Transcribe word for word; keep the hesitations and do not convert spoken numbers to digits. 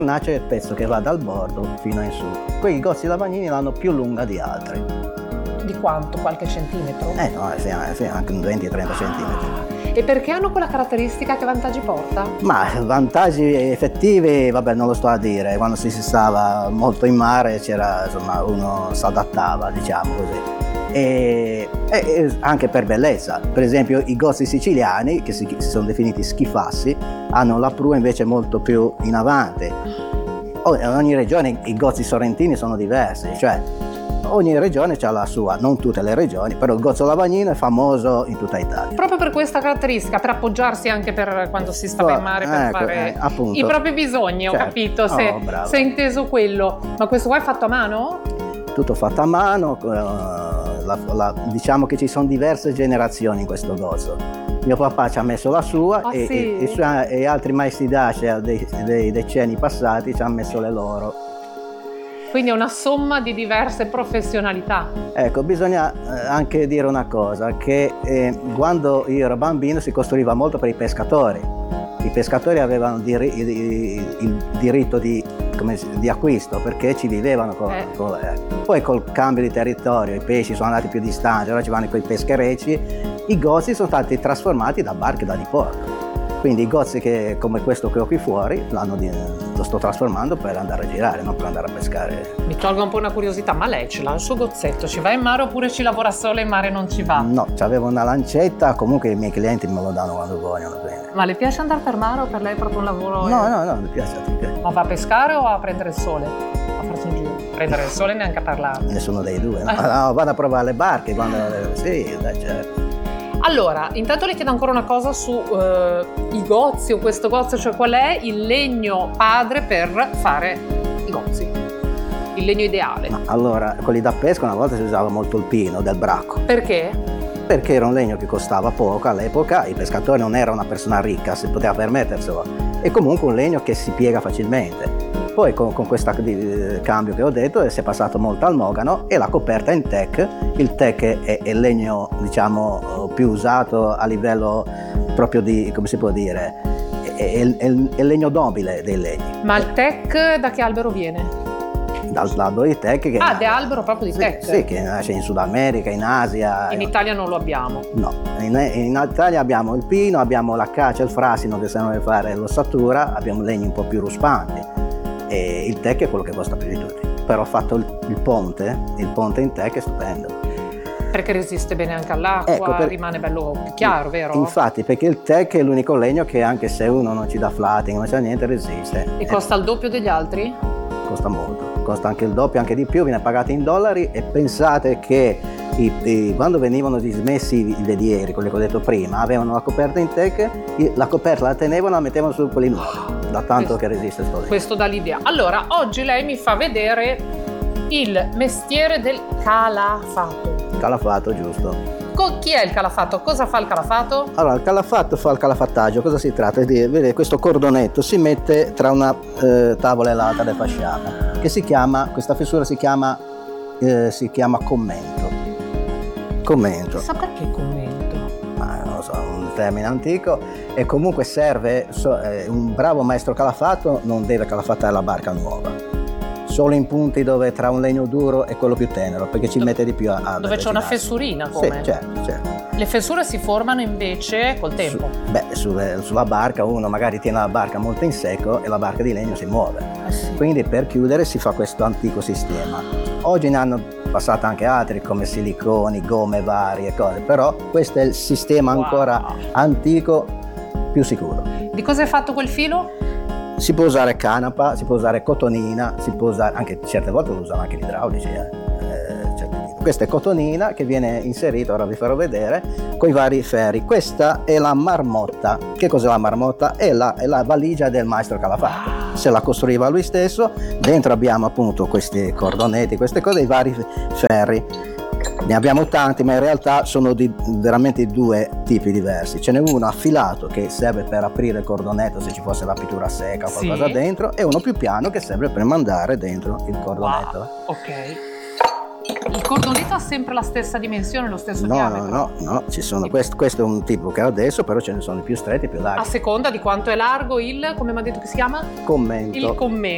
Nasce il pezzo che va dal bordo fino in su. Quei gozzi lavagnini l'hanno più lunga di altri. Di quanto? Qualche centimetro? Eh no, sì, sì, anche venti trenta centimetri. E perché hanno quella caratteristica? Che vantaggi porta? Ma vantaggi effettivi, vabbè, non lo sto a dire. Quando si stava molto in mare c'era, insomma, uno si adattava, diciamo così. E, e anche per bellezza. Per esempio i gozzi siciliani, che si, si sono definiti schifassi, hanno la prua invece molto più in avanti. In ogni regione i gozzi sorrentini sono diversi, cioè ogni regione ha la sua, non tutte le regioni, però il gozzo lavagnino è famoso in tutta Italia. Proprio per questa caratteristica, per appoggiarsi anche per quando si stava in mare, per ecco, fare eh, i propri bisogni, certo. Ho capito, se, oh, se hai inteso quello. Ma questo qua è fatto a mano? Tutto fatto a mano, uh, la, la, diciamo che ci sono diverse generazioni in questo gozzo. Mio papà ci ha messo la sua ah, e, sì? e, e, e altri maestri d'ascia dei, dei decenni passati ci hanno messo le loro. Quindi è una somma di diverse professionalità. Ecco, bisogna anche dire una cosa, che eh, quando io ero bambino si costruiva molto per i pescatori. I pescatori avevano dir- il, il, il diritto di, come, di acquisto perché ci vivevano. Con, eh. con, eh. Poi col cambio di territorio i pesci sono andati più distanti, ora ci vanno quei pescherecci, i gozzi sono stati trasformati da barche da diporto. Quindi i gozzi che, come questo che ho qui fuori, l'hanno di, lo sto trasformando per andare a girare, non per andare a pescare. Mi tolgo un po' una curiosità, ma lei ce l'ha il suo gozzetto, ci va in mare oppure ci lavora solo e in mare non ci va? No, c'avevo una lancetta, comunque i miei clienti me lo danno quando vogliono. Bene. Ma le piace andare per mare o per lei è proprio un lavoro? No, no, no, mi piace a te. Ma va a pescare o a prendere il sole? A farsi un giro? Prendere il sole neanche a parlare. Nessuno dei due, no? no vado a provare le barche quando... Sì, dai, certo. Allora, intanto le chiedo ancora una cosa su uh, i gozzi o questo gozzo, cioè qual è il legno padre per fare i gozzi? Il legno ideale? Ma allora, quelli da pesca una volta si usava molto il pino del bracco. Perché? Perché era un legno che costava poco all'epoca, il pescatore non era una persona ricca, si poteva permetterselo, e comunque un legno che si piega facilmente. Poi con, con questo cambio che ho detto si è passato molto al mogano e la coperta in teak. Il teak è, è il legno, diciamo, più usato a livello proprio di, come si può dire, è, è, è il legno nobile dei legni. Ma il teak da che albero viene? Dall'albero di teak. Che ah, è albero proprio di sì, teak? Sì, che nasce in Sud America, in Asia. In Italia non lo abbiamo? No, in, in Italia abbiamo il pino, abbiamo l'acacia, il frasino che servono per fare l'ossatura, abbiamo legni un po' più ruspanti. E il teak è quello che costa più di tutti, però ho fatto il, il ponte, il ponte in teak è stupendo. Perché resiste bene anche all'acqua, ecco, per... rimane bello più chiaro, vero? Infatti, perché il teak è l'unico legno che anche se uno non ci dà flatting, non c'è niente, resiste. E costa il doppio degli altri? Costa molto, costa anche il doppio, anche di più, viene pagato in dollari e pensate che i, i, quando venivano dismessi i velieri, quelli che ho detto prima, avevano la coperta in teak, la coperta la tenevano e la mettevano su quelli nuovi. Da tanto questo, che resiste sto legno. Questo dà l'idea. Allora, oggi lei mi fa vedere il mestiere del calafato. Calafato, giusto. Co- chi è il calafato? Cosa fa il calafato? Allora, il calafatto fa il calafattaggio. Cosa si tratta? Di vedere questo cordonetto si mette tra una eh, tavola e l'altra del fasciata, che si chiama, questa fessura si chiama, eh, si chiama commento. Commento. Chissà perché commento? Ma non lo so, un termine antico. E comunque serve, so, eh, un bravo maestro calafato non deve calafattare la barca nuova, solo in punti dove tra un legno duro e quello più tenero, perché ci dove, mette di più a, a dove c'è una fessurina, come? Sì, certo, certo. Le fessure si formano invece col tempo? Su, beh, sulle, sulla barca uno magari tiene la barca molto in secco e la barca di legno si muove. Eh sì. Quindi per chiudere si fa questo antico sistema. Oggi ne hanno passato anche altri come siliconi, gomme varie cose, però questo è il sistema ancora wow. antico più sicuro. Di cosa è fatto quel filo? Si può usare canapa, si può usare cotonina, si può usare, anche certe volte lo usano anche gli idraulici. Eh. Eh, certe, questa è cotonina che viene inserita, ora vi farò vedere, con i vari ferri. Questa è la marmotta. Che cos'è la marmotta? È la, è la valigia del maestro calafato. Ah. Se la costruiva lui stesso, dentro abbiamo appunto questi cordonetti, queste cose, i vari ferri. Ne abbiamo tanti, ma in realtà sono di veramente due tipi diversi. Ce n'è uno affilato che serve per aprire il cordonetto se ci fosse la pittura secca o qualcosa sì. dentro, e uno più piano che serve per mandare dentro il cordonetto. Wow. Ok. Il cordonetto ha sempre la stessa dimensione, lo stesso no, diametro? No, no, no, ci sono. Questo, questo è un tipo che ho adesso, però ce ne sono più stretti e più larghi. A seconda di quanto è largo il, come mi ha detto che si chiama? Commento. Il commento.